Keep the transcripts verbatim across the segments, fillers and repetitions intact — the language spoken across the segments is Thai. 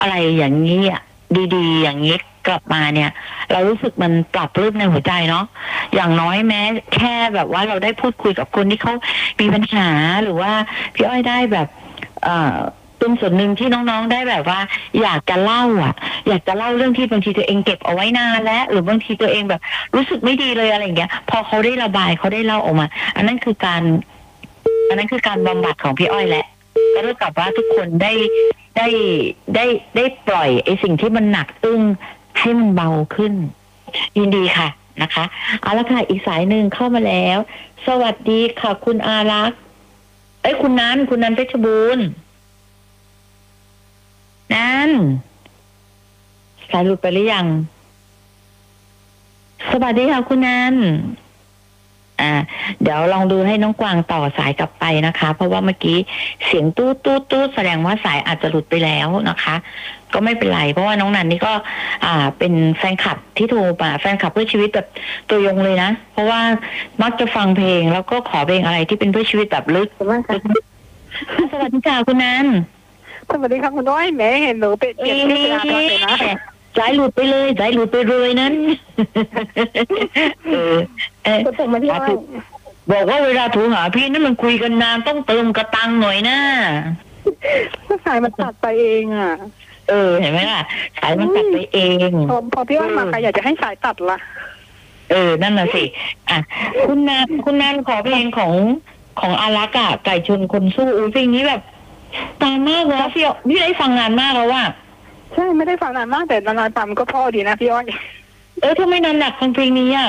อะไรอย่างนี้อ่ะดีๆอย่างนี้กลับมาเนี่ย เรารู้สึกมันปรับปลื้มในหัวใจเนาะอย่างน้อยแม้แค่แบบว่าเราได้พูดคุยกับคนที่เขามีปัญหาหรือว่าพี่อ้อยได้แบบ เอ่อเป็นส่วนหนึ่งที่น้องๆได้แบบว่า อยากจะเล่าอ่ะ อยากจะเล่าเรื่องที่บางทีตัวเองเก็บเอาไว้นานแล้วหรือบางทีตัวเองแบบ รู้สึกไม่ดีเลยอะไรอย่างเงี้ยพอเขาได้ระบายเขาได้เล่าออกมา อันนั้นคือการ อันนั้นคือการบำบัดของพี่อ้อยแหละก็เท่ากับว่าทุกคนได้ได้ได้ได้ปล่อยไอ้สิ่งที่มันหนักอึ้งให้มันเบาขึ้น ยินดีค่ะนะคะเอาละค่ะอีกสายหนึ่งเข้ามาแล้ว สวัสดีค่ะคุณอารักษ์เอ้ยคุณนันคุณนันเพชรบูรณ์นันสายหลุดไปหรือยังสวัสดีค่ะคุณนันอ่าเดี๋ยวลองดูให้น้องกวางต่อสายกลับไปนะคะเพราะว่าเมื่อกี้เสียงตู้ตู้ตู้แสดงว่าสายอาจจะหลุดไปแล้วนะคะ ก็ไม่เป็นไรเพราะว่าน้องนันนี่ก็ อ่า เป็นแฟนคลับที่โทรมาแฟนคลับเพื่อชีวิตแบบตัวยงเลยนะเพราะว่ามักจะฟังเพลงแล้วก็ขอเพลงอะไรที่เป็นเพื่อชีวิตแบบลึกสวัสดีค่ะคุณนันสวัสดีครับคุณน้อยแหมเห็นหนูเป็นเปลี่ยนชื่อเป็นอาเลยนะสายหลุดไปเลยสายหลุดไปเลยนั้นเออเออบอกว่าเวลาโทรหาพี่นั่นมันคุยกันนานต้องเติมกระตังหน่อยนะก็สายมันตัดไปเองอ่ะเออเห็นไหมล่ะสายมันตัดไปเองพอพอพี่อ้อยมาใครอยากจะให้สายตัดล่ะเออนั่นน่ะสิอ่ะคุณนันคุณนันขอเพลงของของอารักษ์อะไก่ชนคนสู้อุ้ยเพลงนี้แบบนานมากแล้วพี่พี่ได้ฟังนานมากแล้วว่าใช่ไม่ได้ฟังนานมากแต่นานๆฟังก็พอดีนะพี่อ้อยเออทำไมนานหนักฟังเพลงนี้อ่ะ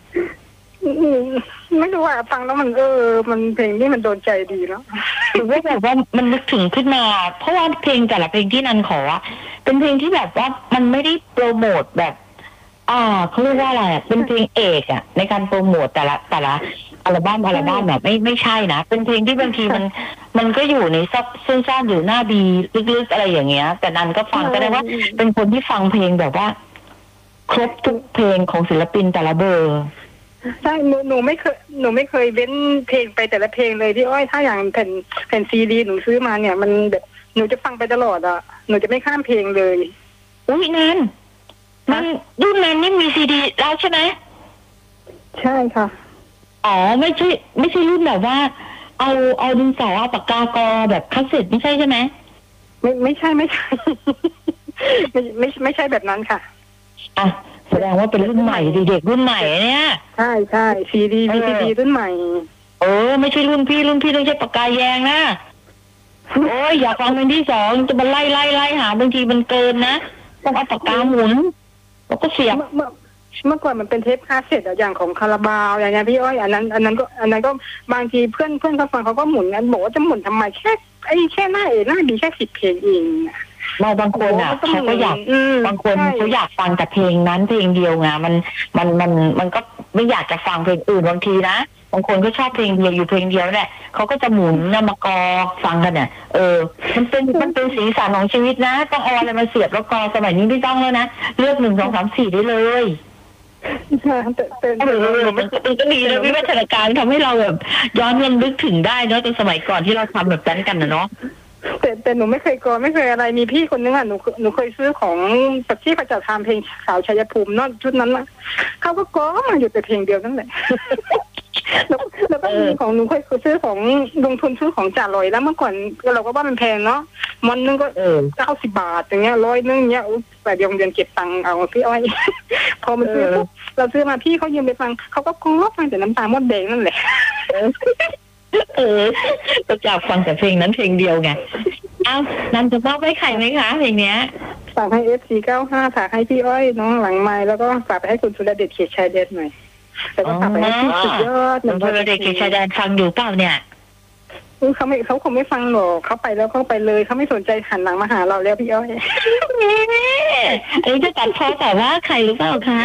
ไม่รู้ว่าฟังแล้วมันเออมันเพลงนี้มันโดนใจดีแล้วถือว่าแบบว่ามันนึกถึงขึ้นมาเพราะว่าเพลงแต่ละเพลงที่นันขอเป็นเพลงที่แบบว่ามันไม่ได้โปรโมทแบบอ่าเขาเรียกว่าอะไรอ่ะเป็นเพลงเอกอ่ะในการโปรโมทแต่ละแต่ละอัลบั้มอัลบั้มแบบไม่ไม่ใช่นะเป็นเพลงที่บางทีมันมันก็อยู่ในซับซ่อนๆอยู่หน้าบีลึกๆอะไรอย่างเงี้ยแต่นันก็ฟังก็ได้ว่าเป็นคนที่ฟังเพลงแบบว่าครบทุกเพลงของศิลปินแต่ละเบอร์ใช่หนูหนูไม่เคยหนูไม่เคยเว้นเพลงไปแต่ละเพลงเลยพี่อ้อยถ้าอย่างแผ่นแผ่นซีดีหนูซื้อมาเนี่ยมันแบบหนูจะฟังไปตลอดอ่ะหนูจะไม่ข้ามเพลงเลยอุ้ยนันมันรุ่นนั้นนี่มีซีดีแล้วใช่ไหมใช่ค่ะอ๋อไม่ใช่ไม่ใช่รุ่นแบบว่าเอาเอาดินสอเอาปากกากอแบบคาสเซ็ตไม่ใช่ใช่ไหมไม่ไม่ใช่ไม่ใช่ไม่ไม่ไม่ใช่แบบนั้นค่ะอ่ะแสดงว่าเป็นรุ่นใหม่เด็กรุ่นใหม่เนี่ยใช่ใช่ซีดีวีซีดีรุ่นใหม่เออไม่ใช่รุ่นพี่รุ่นพี่ต้องใช้ปากกาแยงนะโอ้ยอยากฟังเพลงที่สองจะมาไล่ไล่ไล่หาบางทีมันเกินนะต้องเอาปากกาหมุนแล้วก็เสียบเมื่อเมื่อก่อนมันเป็นเทปคาสเซ็ตอย่างของคาราบาวอย่างเงี้ยพี่อ้อยอันนั้นอันนั้นก็อันนั้นก็บางทีเพื่อนเพื่อนเขาฟังเขาก็หมุนกันบอกว่าจะหมุนทำไมแค่ไอ้แค่หน้าเอหน้าดีแค่สิบเพลงเองเราบางคนอ่ะเขาก็อยากบางคนเขาอยากฟังแต่เพลงนั้นเพลงเดียวไงมันมันมันมันก็ไม่อยากจะฟังเพลงอื่นบางทีนะบางคนก็ชอบเพลงเดียวอยู่เพลงเดียวเนี่ยเขาก็จะหมุนนำมากอฟังกันเนี่ยเออมันเป็นมันเป็นสีสันของชีวิตนะต้องเอาอะไรมาเสียบแล้วกอสมัยนี้ไม่ต้องแล้วนะเลือกหนึ่งสองสามสี่ได้เลยใช่แต่แต่เออมันก็ดีนะวิวัฒนาการทำให้เราแบบย้อนรำลึกถึงได้เนาะตอนสมัยก่อนที่เราทำแบบนั้นกันนะเนาะแต่แต่หนูไม่เคยกอไม่เคยอะไรมีพี่คนนึงอ่ะหนูหนูเคยซื้อของจากที่ประจักษ์ทำเพลงสาวชัยภูมิเนาะชุดนั้นนะเขาก็กอมาอยู่แต่เพลงเดียวนั่นแหละแล้วแล้วก็มีของหนูเคยซื้อของลงทุนซื้อของจ่าลอยแล้วเมื่อก่อนเราก็ว่ามันแพงเนาะมันนึงก็เก้าสิบบาทอย่างเงี้ยร้อยนึงเงี้ยแต่เดี๋ยวเดือนเก็บตังค์เอาพี่อ้อยพอมันซื้อเราซื้อมาพี่เขายืมไปฟังเขาก็กอฟังแต่น้ำตามดแดงนั่นแหละเออก็จะฟังแต่เพลงนั้นเพลงเดียวไงอ้าวนันจะมอบให้ใครไหมคะเพลงเนี้ยฝากให้เอฟซีเก้าห้าฝากให้พี่อ้อยน้องหลังไม้แล้วก็ฝากไปให้คุณสุรเดชเขียดชายแดนหน่อยแล้วก็ฝากไปให้พี่สุดยอดคุณสุรเดชเขียดชายแดนฟังอยู่เปล่าเนี่ยเขาไม่เขาคงไม่ฟังหรอกเขาไปแล้วเขาไปเลยเขาไม่สนใจหันหลังมาหาเราแล้วพี่อ้อยอันนี้จะตัดพ้อแต่ว่าใครหรือเปล่าคะ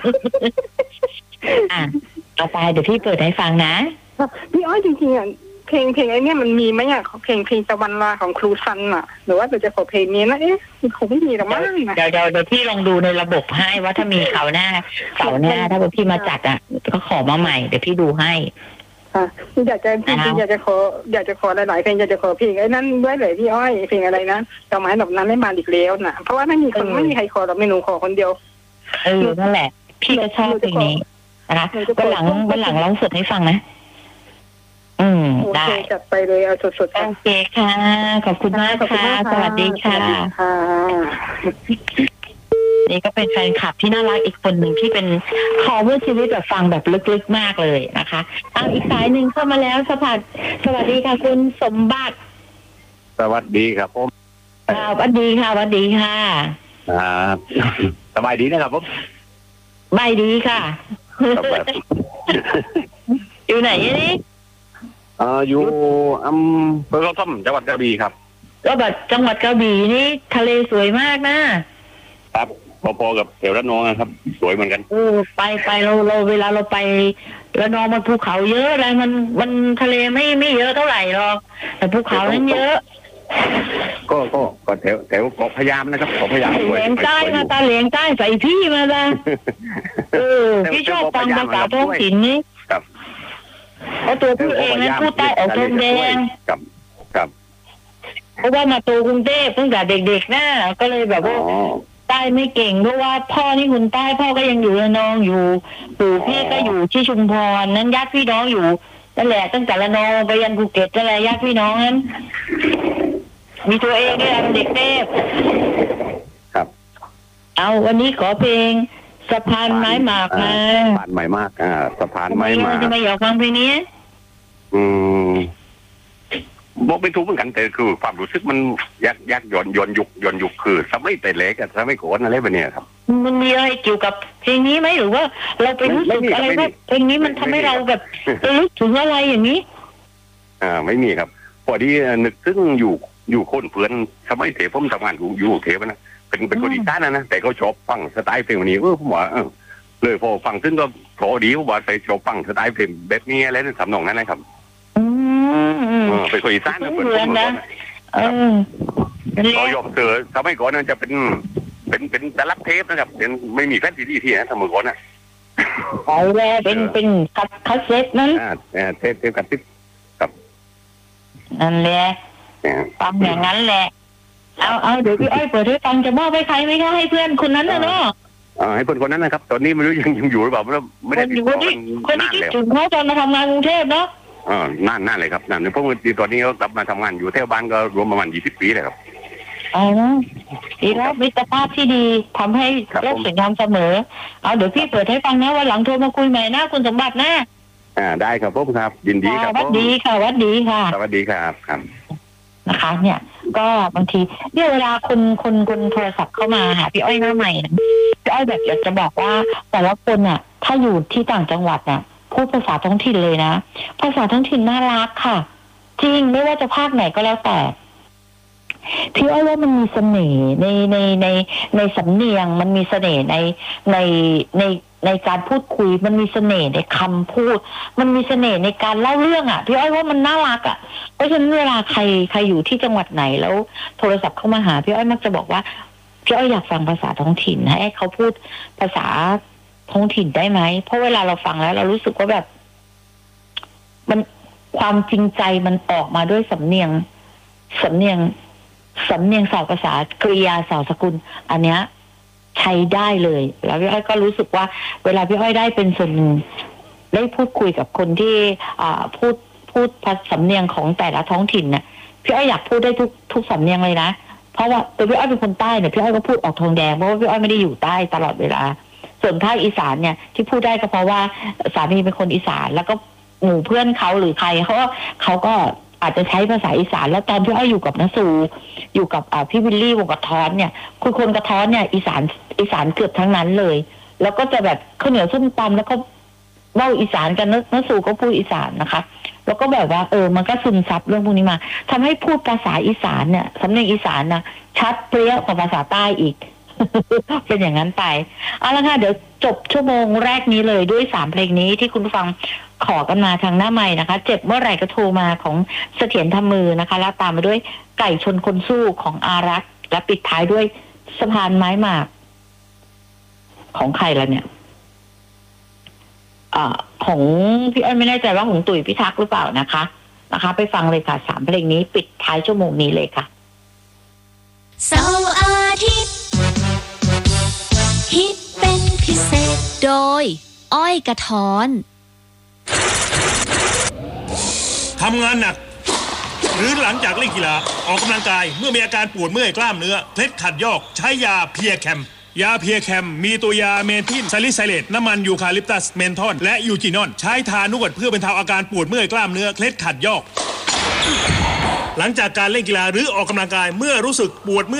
อ่ะเอาไปเดี๋ยวพี่เปิดให้ฟังนะพี่อ้อยจริงๆอ่ะเพลงเพลงไอ้นี่มันมีไหมอ่ะเพลงเพลงตะวันลาของครูซันอ่ะหรือว่าเราจะขอเพลงนี้นะเอ๊ะคงไม่มีหรอกมั้งเดี๋ยวเดี๋ยวเดี๋ยวพี่ลองดูในระบบให้ว่าถ้ามีเขาหน้าเสาหน้าถ้าพี่มาจัดอ่ะก็ขอมาใหม่เดี๋ยวพี่ดูให้ค่ะอยากจะจริงๆอยากจะขออยากจะขอหลายๆเพลงอยากจะขอเพลงไอ้นั่นด้วยเลยพี่อ้อยเพลงอะไรนะดอกไม้ดอกนั้นไม่มาอีกแล้วนะเพราะว่าไม่มีคนไม่มีใครขอหรอกไม่หนูขอคนเดียวเออนั่นแหละพี่ก็ชอบเพลงนี้นะคะวันหลังวันหลังร้องสดให้ฟังนะอืมได้จัดไปเลยเอาสดๆโอเคค่ะขอบคุณมากค่ะสวัสดีค่ะนี่ก็เป็นแฟนคลับที่น่ารักอีกคนหนึ่งที่เป็นคอเวอร์ชีวิตแบบฟังแบบลึกๆมากเลยนะคะเอาอีกสายหนึ่งเข้ามาแล้วสวัสดีสวัสดีค่ะคุณสมบัติสวัสดีครับผมค่ะสวัสดีค่ะสวัสดีค่ะอ่าสบายดีนะครับผมสบายดีค่ะอยู่ไหนนี่อ่าอยู่อำเภอเขาท่อมจังหวัดกระบี่ครับก็แบบจังหวัดกระบี่นี่ทะเลสวยมากนะครับพอๆกับแถวระนองครับสวยเหมือนกันโอ้ไปไปเราเราเวลาเราไประนองมันภูเขาเยอะอะไรมันมันทะเลไม่ไม่เยอะเท่าไหร่หรอกแต่ภูเขานั้นเยอะก็ก็ก็แถวแถวเกาะพะยามนะครับเกาะพะยามเหลียงใต้มาตาเหลียงใต้ใส่พี่มาละเออพี่ชอบฟังภาษาท้องถิ่นนี่ครับเพราะตัวพี่เองนั้นพูดใต้ออกทงแดงครับครับเพราะว่ามาโตกรุงเทพตั้งแต่เด็กๆน่ะก็เลยแบบว่าใต้ไม่เก่งเพราะว่าพ่อนี่คนใต้พ่อก็ยังอยู่ระนองอยู่ปู่พี่ก็อยู่ที่ชุมพรนั้นญาติพี่น้องอยู่นั่นแหละตั้งแต่ระนองไปยันภูเก็ตนั่นแหละญาติพี่น้องนั้นมีตัวเองด้วยเป็นเด็กเทพครับเอาวันนี้ขอเพลงสะพานไม้หมากมาสะพานไม้หมากอ่าสะพานไม้หมากจะมาอยากฟังเพลงนี้อืมบอกไม่ถูกเหมือนกันแต่คือความรู้สึกมันยักยักย้อนย้อนยุกย้อนยุกคือสมัยแต่เล็กกับสมัยก่อนอะไรแบบนี้ครับมันมีอะไรเกี่ยวกับเพลงนี้ไหมหรือว่าเราไปรู้สึกอะไรว่าเพลงนี้มันทำให้เราแบบรู้ถึงอะไรอย่างนี้อ่าไม่มีครับพอดีนึกถึงอยู่อยู่คนเพื่อนสมัยเทพผมทำงานอยู่อยู่เทพนะเป็นเป็นคนอีสานนะนะแต่เขาชอบฟังสไตล์เพลงนี้เออผมว่าเออเลยพอฟังซึ่งก็พอดีผมว่าใส่ชอบฟังสไตล์เพลงแบบนี้อะไรนั่นทำนองนั้นนะครับเป็นคนอีสานนะเพื่อนผมนะเออเรายอมเสือสมัยก่อนนั้นจะเป็นเป็นเป็นตลับเทปนะครับเป็นไม่มีแฟนซีดีที่นะสมัยก่อนนะเอาแล้วเป็นเป็นคัสคัสเซ็ตนั้นอ่าเทปเทปคัสเซ็ตครับนั่นแหละฟังอย่างนั้นแหละเอาเอาเดี๋ยวพี่อ้อยเปิดให้ฟังจะมอบให้ใครไหมคะให้เพื่อนคนนั้นนะเนาะอ่าให้เพื่อนคนนั้นนะครับตอนนี้ไม่รู้ยังยังอยู่หรือเปล่าไม่ได้ติดต่อกันคนที่คิดถึงเขาตอนมาทำงานกรุงเทพเนาะอ่านั่นนั่นเลยครับนั่นเพราะว่าตอนนี้เขากลับมาทำงานอยู่แถวบ้านก็รวมประมาณยี่สิบปีเลยครับอ๋อดีแล้วมิตรภาพที่ดีทำให้โลกสวยงามเสมอเอาเดี๋ยวพี่เปิดให้ฟังนะวันหลังโทรมาคุยใหม่นะคุณสมบัตินะอ่าได้ครับผมครับยินดีครับสวัสดีค่ะสวัสดีค่ะสวัสดีครับครับนะคะเนี่ยก็บางทีเนี่ยเวลาคนคนคนโทรศัพท์เข้ามาหาพี่อ้อยหน้าใหม่นะพี่อ้อยแบบอยากจะบอกว่าแต่ละคนอ่ะถ้าอยู่ที่ต่างจังหวัดน่ะพูดภาษาท้องถิ่นเลยนะภาษาท้องถิ่นน่ารักค่ะจริงไม่ว่าจะภาคไหนก็แล้วแต่พี่อ้อยว่ามันมีเสน่ห์ในในในในสำเนียงมันมีเสน่ห์ในในในในการพูดคุยมันมีเสน่ห์ในคำพูดมันมีเสน่ห์ในการเล่าเรื่องอ่ะพี่อ้อยว่ามันน่ารักอ่ะเพราะฉะนั้นเวลาใครใครอยู่ที่จังหวัดไหนแล้วโทรศัพท์เข้ามาหาพี่อ้อยมักจะบอกว่าพี่อ้อยอยากฟังภาษาท้องถิ่นให้เขาพูดภาษาท้องถิ่นได้ไหมเพราะเวลาเราฟังแล้วเรารู้สึกว่าแบบมันความจริงใจมันออกมาด้วยสำเนียงสำเนียงสำเนียงสาวภาษากริยาสาวสกุลอันเนี้ยใช้ได้เลยแล้วพี่อ้อยก็รู้สึกว่าเวลาพี่อ้อยได้เป็นส่วนหนึ่งได้พูดคุยกับคนที่อ่าพูดพูดภาษาสำเนียงของแต่ละท้องถิ่นเนี่ยพี่อ้อยอยากพูดได้ทุกทุกสำเนียงเลยนะเพราะว่าตัวพี่อ้อยเป็นคนใต้เนี่ยพี่อ้อยก็พูดออกทองแดงเพราะว่าพี่อ้อยไม่ได้อยู่ใต้ตลอดเวลาส่วนภาคอีสานเนี่ยที่พูดได้ก็เพราะว่าสามีเป็นคนอีสานแล้วก็หมู่เพื่อนเขาหรือใครเขาก็เขาก็อาจจะใช้ภาษาอีสานแล้วตอนที่อ้อยอยู่กับนสูอยู่กับอ่าพี่วิลลี่วงกระท้อนเนี่ยคือคนกระท้อนเนี่ยอีสานอีสานเกือบทั้งนั้นเลยแล้วก็จะแบบข้าวเหนียวส้มตำแล้วก็เล่าอีสานกันนสูก็พูดอีสานนะคะแล้วก็แบบว่าเออมันก็ซึมซับเรื่องพวกนี้มาทำให้พูดภาษาอีสานเนี่ยสำเนียงอีสานนะชัดเปรี้ยกว่าภาษาใต้อีก เป็นอย่างนั้นไปเอาละค่ะเดี๋ยวจบชั่วโมงแรกนี้เลยด้วยสามเพลงนี้ที่คุณผู้ฟังขอกันมาทางหน้าไมค์นะคะเจ็บเมื่อไหร่ก็โทรมาของเสถียรทำมือนะคะแล้วตามมาด้วยไก่ชนคนสู้ของอารักษ์และปิดท้ายด้วยสะพานไม้หมากของใครล่ะเนี่ยอ่าของพี่เอิญไม่แน่ใจว่าของตุ๋ยพิทักษ์หรือเปล่านะคะนะคะ ไปฟังเลยค่ะสามเพลงนี้ปิดท้ายชั่วโมงนี้เลยค่ะเสาร์อาทิตย์ฮิตเป็นพิเศษโดยอ้อยกระท้อนทำงานหนักหรือหลังจากเล่นกีฬาออกกำลังกายเมื่อมีอาการปวดเมื่อยกล้ามเนื้อเคล็ดขัดยอกใช้ยาเพียแคมยาเพียแคมมีตัวยาเมทิลซาลิไซเลตน้ำมันยูคาลิปตัสเมนทอลและยูจินอนใช้ทานวดเพื่อบรรเทาอาการปวดเมื่อยกล้ามเนื้อเคล็ดขัดยอกหลังจากการเล่นกีฬาหรือออกกำลังกายเมื่อรู้สึกปวดเมื่อย